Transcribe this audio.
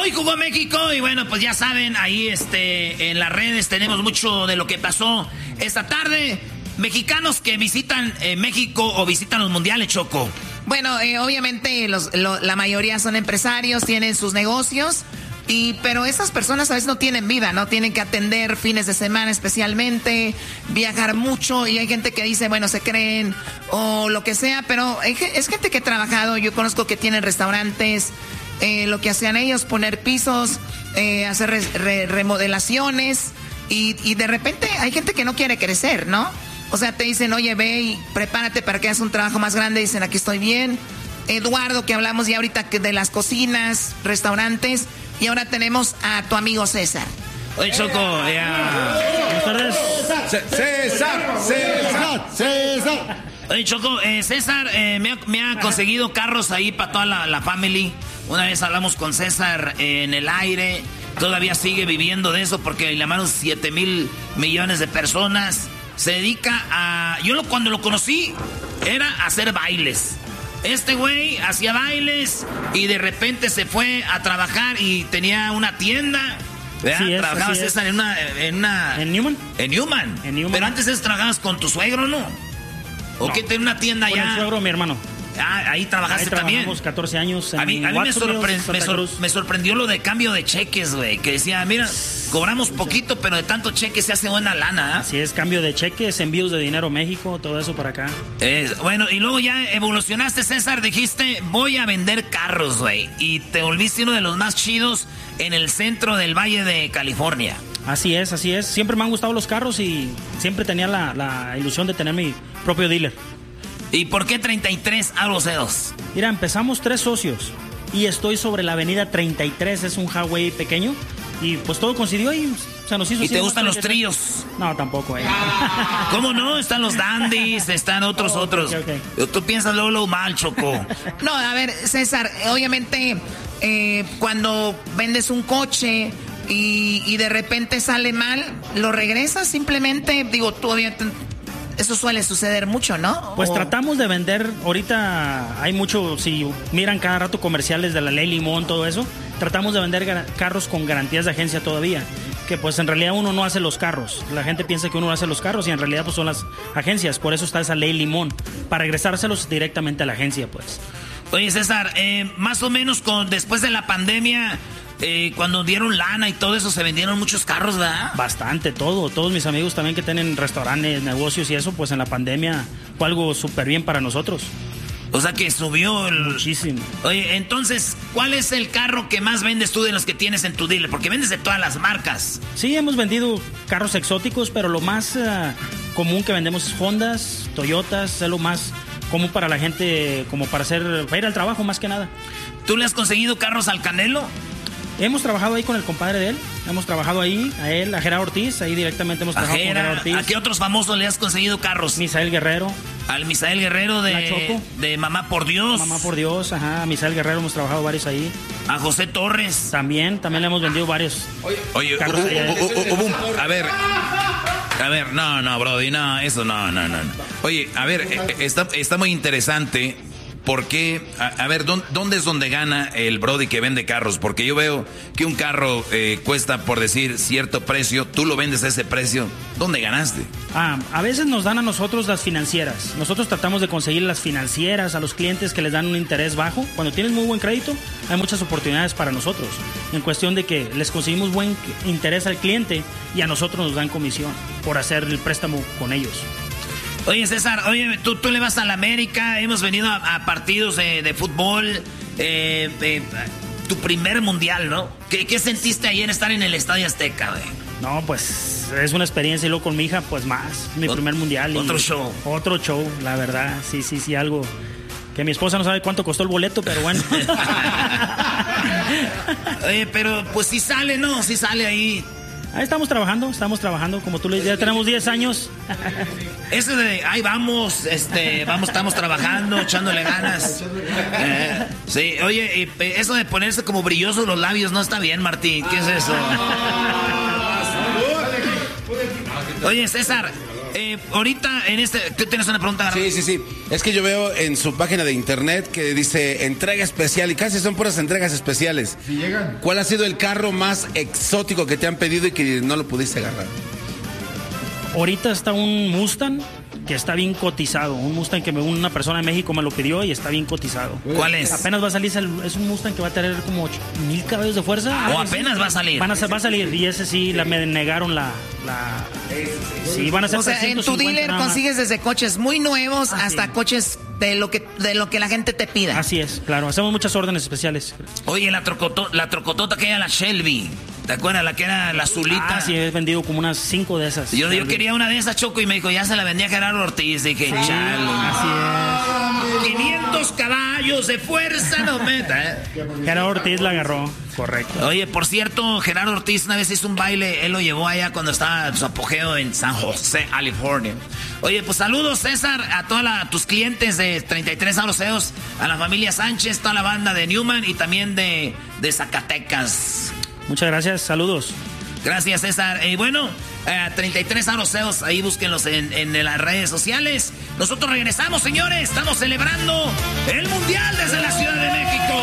Hoy jugó México y bueno, pues ya saben, ahí en las redes tenemos mucho de lo que pasó esta tarde. Mexicanos que visitan México o visitan los mundiales, Choco. Bueno, obviamente la mayoría son empresarios, tienen sus negocios, pero esas personas a veces no tienen vida, ¿no? Tienen que atender fines de semana especialmente, viajar mucho, y hay gente que dice, bueno, se creen o lo que sea, pero es gente que ha trabajado. Yo conozco que tienen restaurantes, lo que hacían ellos, poner pisos, hacer remodelaciones, y de repente hay gente que no quiere crecer, ¿no? O sea, te dicen, oye, ve y prepárate para que hagas un trabajo más grande. Dicen, aquí estoy bien. Eduardo, que hablamos ya ahorita de las cocinas, restaurantes. Y ahora tenemos a tu amigo César. Oye, Choco, Buenas tardes. César. Oye, Choco, César me ha conseguido carros ahí para toda la family. Una vez hablamos con César en el aire. Todavía sigue viviendo de eso porque le llamaron 7,000 millones de personas. Se dedica a... cuando lo conocí era a hacer bailes. Este güey hacía bailes y de repente se fue a trabajar y tenía una tienda. Sí, trabajaba César en Newman. En Newman. Pero antes trabajabas con tu suegro, ¿no? ¿O no, que tenía una tienda allá? Con el suegro de mi hermano. Ahí trabajaste también. 14 años. A mí me sorprendió lo de cambio de cheques, güey. Que decía, mira, cobramos poquito, pero de tanto cheque se hace buena lana. Así es, cambio de cheques, envíos de dinero a México, todo eso para acá. Bueno, y luego ya evolucionaste, César. Dijiste, voy a vender carros, güey. Y te volviste uno de los más chidos en el centro del Valle de California. Así es. Siempre me han gustado los carros y siempre tenía la ilusión de tener mi propio dealer. ¿Y por qué 33 Aroceos? Mira, empezamos 3 socios y estoy sobre la avenida 33, es un highway pequeño y pues todo coincidió y se nos hizo. ¿Y te gustan los tríos? No, tampoco. ¿Cómo no? Están los dandies, están otros. Okay. Tú piensas luego mal, Choco. No, a ver, César, obviamente cuando vendes un coche y de repente sale mal, ¿lo regresas simplemente? Digo, tú obviamente... Eso suele suceder mucho, ¿no? Pues tratamos de vender, ahorita hay mucho, si miran cada rato comerciales de la ley Limón, todo eso, tratamos de vender carros con garantías de agencia todavía, que pues en realidad uno no hace los carros, la gente piensa que uno hace los carros y en realidad pues son las agencias, por eso está esa ley Limón, para regresárselos directamente a la agencia, pues. Oye, César, más o menos después de la pandemia... cuando dieron lana y todo eso, se vendieron muchos carros, ¿verdad? Bastante, todos mis amigos también que tienen restaurantes, negocios y eso, pues en la pandemia fue algo súper bien para nosotros. O sea que subió muchísimo. Oye, entonces, ¿cuál es el carro que más vendes tú de los que tienes en tu dealer? Porque vendes de todas las marcas. Sí, hemos vendido carros exóticos, pero lo más común que vendemos es Hondas, Toyotas, es lo más común para la gente, como para ir al trabajo más que nada. ¿Tú le has conseguido carros al Canelo? Hemos trabajado ahí con el compadre de él, hemos trabajado ahí, a él, a Gerardo Ortiz, ahí directamente hemos trabajado con Gerardo Ortiz. ¿A qué otros famosos le has conseguido carros? Misael Guerrero. Al Misael Guerrero de Mamá por Dios. Mamá por Dios, ajá, a Misael Guerrero hemos trabajado varios ahí. A José Torres. También le hemos vendido varios. Oye, a ver, no, Brody, no, eso no. Oye, a ver, está muy interesante. ¿Por qué? A ver, ¿dónde es donde gana el Brody que vende carros? Porque yo veo que un carro cuesta, por decir, cierto precio. Tú lo vendes a ese precio. ¿Dónde ganaste? A veces nos dan a nosotros las financieras. Nosotros tratamos de conseguir las financieras a los clientes que les dan un interés bajo. Cuando tienes muy buen crédito, hay muchas oportunidades para nosotros. En cuestión de que les conseguimos buen interés al cliente y a nosotros nos dan comisión por hacer el préstamo con ellos. Oye, César, tú le vas a la América, hemos venido a partidos de fútbol, tu primer mundial, ¿no? ¿Qué sentiste ayer estar en el Estadio Azteca, güey? No, pues es una experiencia y luego con mi hija, pues más, mi primer mundial. Otro show. Otro show, la verdad, sí, algo que mi esposa no sabe cuánto costó el boleto, pero bueno. Oye, pero pues sí sale, ¿no? Sí sale ahí. Ahí estamos trabajando, como tú le dices, ya tenemos 10 años. Eso de, ahí vamos, estamos trabajando, echándole ganas. Sí, oye, eso de ponerse como brillosos los labios no está bien, Martín, ¿qué es eso? Oye, César, Ahorita en ¿tú tienes una pregunta? Sí. Es que yo veo en su página de internet que dice entrega especial y casi son puras entregas especiales. Si llegan. ¿Cuál ha sido el carro más exótico que te han pedido y que no lo pudiste agarrar? Ahorita está un Mustang que está bien cotizado. Un Mustang que una persona de México me lo pidió y está bien cotizado. ¿Cuál es? Apenas va a salir, es un Mustang que va a tener como 8,000 caballos de fuerza. ¿O apenas va a salir? Va a salir y ese sí, me negaron la... Sí, van a ser. O sea, en tu dealer consigues desde coches muy nuevos hasta coches de lo que la gente te pida. Así es, claro. Hacemos muchas órdenes especiales. Oye, la trocotota que era la Shelby. ¿Te acuerdas? La que era la azulita. Sí, he vendido como unas 5 de esas. Yo quería una de esas, Choco, y me dijo, ya se la vendía a Gerardo Ortiz. Dije, chalo. Así es. 500 caballos de fuerza, no meta. Gerardo Ortiz la agarró, correcto. Oye, por cierto, Gerardo Ortiz una vez hizo un baile, él lo llevó allá cuando estaba en su apogeo en San José, California. Oye, pues saludos, César, a tus clientes de 33 Sauroseos, a la familia Sánchez, toda la banda de Newman y también de Zacatecas. Muchas gracias, saludos. Gracias, César. Bueno, 33 Sauroseos, ahí búsquenlos en las redes sociales. Nosotros regresamos, señores, estamos celebrando el Mundial desde la Ciudad de México.